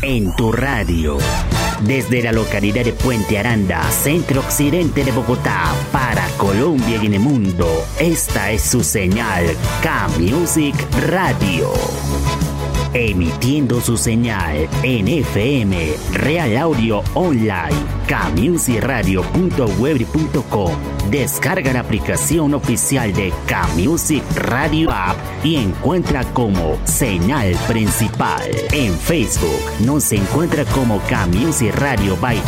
en tu radio. Desde la localidad de Puente Aranda, centro occidente de Bogotá, para Colombia y en el mundo, esta es su señal K-Music Radio. Emitiendo su señal en FM, Real Audio Online, kmusicradio.web.com. Descarga la aplicación oficial de K-Music Radio App y encuentra como señal principal. En Facebook nos encuentra como K-Music Radio by